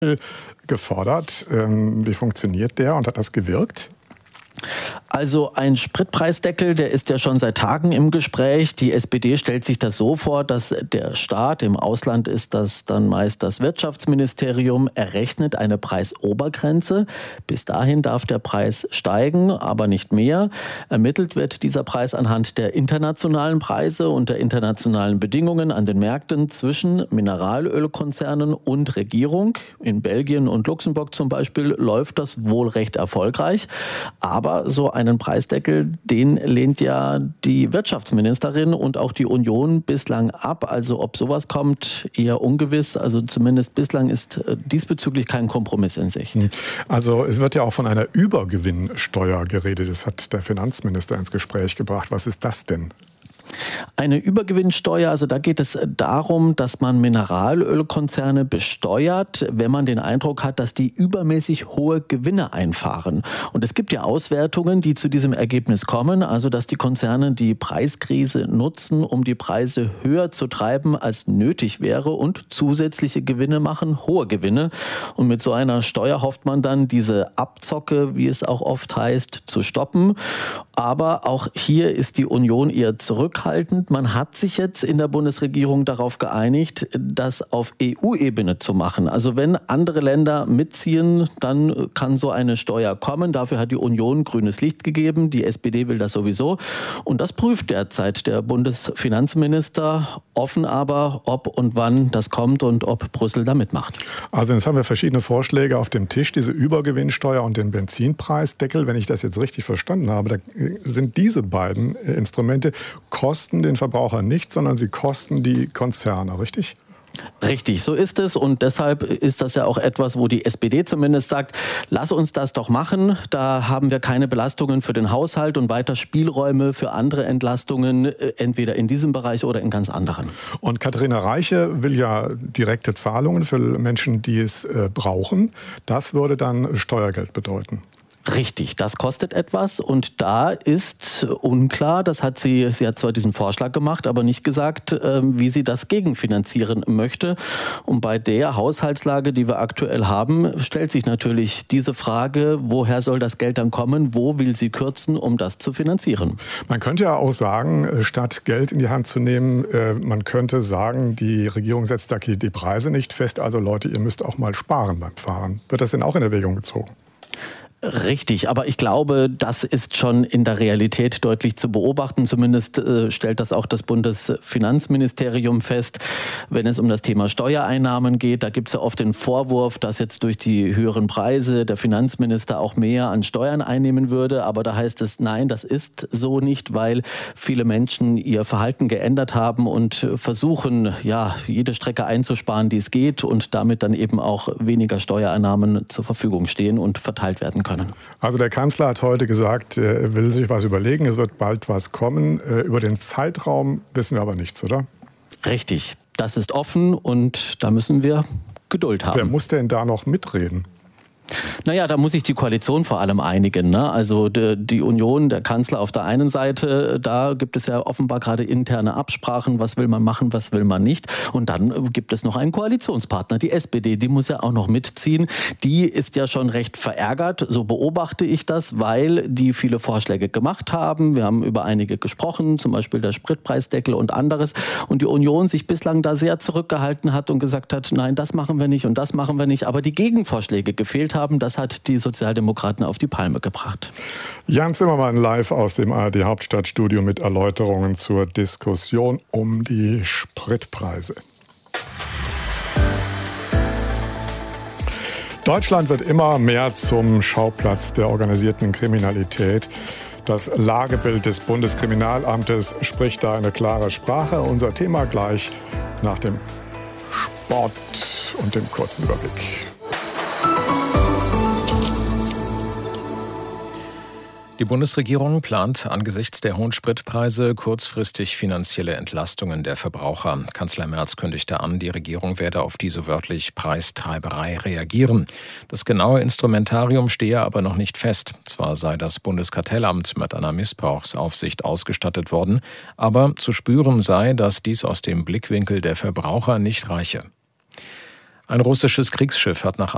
gefordert. Wie funktioniert der und hat das gewirkt? Also ein Spritpreisdeckel, der ist ja schon seit Tagen im Gespräch. Die SPD stellt sich das so vor, dass der Staat, im Ausland ist das dann meist das Wirtschaftsministerium, errechnet eine Preisobergrenze. Bis dahin darf der Preis steigen, aber nicht mehr. Ermittelt wird dieser Preis anhand der internationalen Preise und der internationalen Bedingungen an den Märkten zwischen Mineralölkonzernen und Regierung. In Belgien und Luxemburg zum Beispiel läuft das wohl recht erfolgreich. Aber so einen Preisdeckel, den lehnt ja die Wirtschaftsministerin und auch die Union bislang ab. Also ob sowas kommt, eher ungewiss. Also zumindest bislang ist diesbezüglich kein Kompromiss in Sicht. Also es wird ja auch von einer Übergewinnsteuer geredet. Das hat der Finanzminister ins Gespräch gebracht. Was ist das denn? Eine Übergewinnsteuer, also da geht es darum, dass man Mineralölkonzerne besteuert, wenn man den Eindruck hat, dass die übermäßig hohe Gewinne einfahren. Und es gibt ja Auswertungen, die zu diesem Ergebnis kommen, also dass die Konzerne die Preiskrise nutzen, um die Preise höher zu treiben, als nötig wäre und zusätzliche Gewinne machen, hohe Gewinne. Und mit so einer Steuer hofft man dann, diese Abzocke, wie es auch oft heißt, zu stoppen. Aber auch hier ist die Union eher zurückhaltend. Man hat sich jetzt in der Bundesregierung darauf geeinigt, das auf EU-Ebene zu machen. Also wenn andere Länder mitziehen, dann kann so eine Steuer kommen. Dafür hat die Union grünes Licht gegeben. Die SPD will das sowieso. Und das prüft derzeit der Bundesfinanzminister. Offen aber, ob und wann das kommt und ob Brüssel da mitmacht. Also jetzt haben wir verschiedene Vorschläge auf dem Tisch. Diese Übergewinnsteuer und den Benzinpreisdeckel. Wenn ich das jetzt richtig verstanden habe, da sind diese beiden Instrumente kosten den Verbraucher nicht, sondern sie kosten die Konzerne, richtig? Richtig, so ist es und deshalb ist das ja auch etwas, wo die SPD zumindest sagt, lass uns das doch machen, da haben wir keine Belastungen für den Haushalt und weiter Spielräume für andere Entlastungen, entweder in diesem Bereich oder in ganz anderen. Und Katharina Reiche will ja direkte Zahlungen für Menschen, die es brauchen. Das würde dann Steuergeld bedeuten. Richtig, das kostet etwas und da ist unklar, sie hat zwar diesen Vorschlag gemacht, aber nicht gesagt, wie sie das gegenfinanzieren möchte. Und bei der Haushaltslage, die wir aktuell haben, stellt sich natürlich diese Frage, woher soll das Geld dann kommen, wo will sie kürzen, um das zu finanzieren? Man könnte ja auch sagen, statt Geld in die Hand zu nehmen, man könnte sagen, die Regierung setzt da die Preise nicht fest, also Leute, ihr müsst auch mal sparen beim Fahren. Wird das denn auch in Erwägung gezogen? Richtig, aber ich glaube, das ist schon in der Realität deutlich zu beobachten. Zumindest stellt das auch das Bundesfinanzministerium fest, wenn es um das Thema Steuereinnahmen geht. Da gibt es ja oft den Vorwurf, dass jetzt durch die höheren Preise der Finanzminister auch mehr an Steuern einnehmen würde. Aber da heißt es, nein, das ist so nicht, weil viele Menschen ihr Verhalten geändert haben und versuchen, ja, jede Strecke einzusparen, die es geht und damit dann eben auch weniger Steuereinnahmen zur Verfügung stehen und verteilt werden können. Also der Kanzler hat heute gesagt, er will sich was überlegen, es wird bald was kommen. Über den Zeitraum wissen wir aber nichts, oder? Richtig, das ist offen und da müssen wir Geduld haben. Wer muss denn da noch mitreden? Naja, da muss sich die Koalition vor allem einigen, ne? Also die Union, der Kanzler auf der einen Seite, da gibt es ja offenbar gerade interne Absprachen, was will man machen, was will man nicht. Und dann gibt es noch einen Koalitionspartner, die SPD, die muss ja auch noch mitziehen. Die ist ja schon recht verärgert, so beobachte ich das, weil die viele Vorschläge gemacht haben. Wir haben über einige gesprochen, zum Beispiel der Spritpreisdeckel und anderes. Und die Union sich bislang da sehr zurückgehalten hat und gesagt hat, nein, das machen wir nicht und das machen wir nicht. Aber die Gegenvorschläge gefehlt haben, das hat die Sozialdemokraten auf die Palme gebracht. Jan Zimmermann live aus dem ARD Hauptstadtstudio mit Erläuterungen zur Diskussion um die Spritpreise. Deutschland wird immer mehr zum Schauplatz der organisierten Kriminalität. Das Lagebild des Bundeskriminalamtes spricht da eine klare Sprache. Unser Thema gleich nach dem Sport und dem kurzen Überblick. Die Bundesregierung plant angesichts der hohen Spritpreise kurzfristig finanzielle Entlastungen der Verbraucher. Kanzler Merz kündigte an, die Regierung werde auf diese wörtlich Preistreiberei reagieren. Das genaue Instrumentarium stehe aber noch nicht fest. Zwar sei das Bundeskartellamt mit einer Missbrauchsaufsicht ausgestattet worden, aber zu spüren sei, dass dies aus dem Blickwinkel der Verbraucher nicht reiche. Ein russisches Kriegsschiff hat nach